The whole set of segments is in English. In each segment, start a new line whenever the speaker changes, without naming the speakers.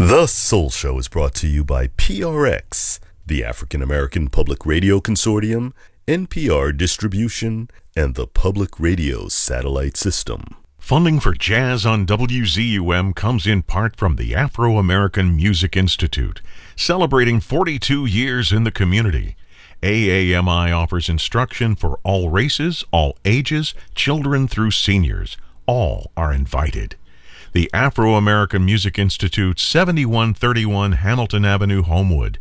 The Soul Show is brought to you by PRX, the African American Public Radio Consortium, NPR Distribution, and the Public Radio Satellite System.
Funding for Jazz on WZUM comes in part from the Afro-American Music Institute, celebrating 42 years in the community. AAMI offers instruction for all races, all ages, children through seniors. All are invited. The Afro-American Music Institute, 7131 Hamilton Avenue, Homewood,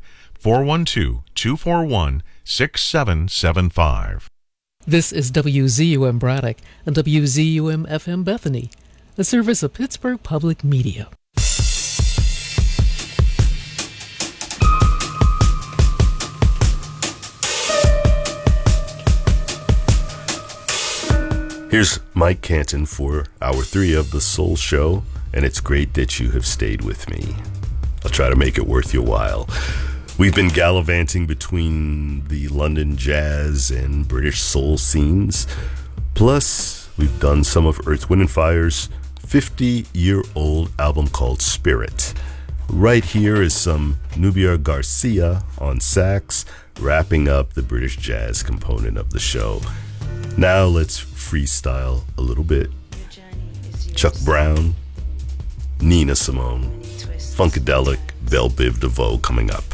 412-241-6775.
This is WZUM Braddock and WZUM FM Bethany, a service of Pittsburgh Public Media.
Here's Mike Canton for Hour 3 of The Soul Show, and it's great that you have stayed with me. I'll try to make it worth your while. We've been gallivanting between the London jazz and British soul scenes. Plus, we've done some of Earth, Wind & Fire's 50-year-old album called Spirit. Right here is some Nubia Garcia on sax, wrapping up the British jazz component of the show. Now let's freestyle a little bit. Chuck Brown, Nina Simone, Funkadelic, Belle Biv DeVoe coming up.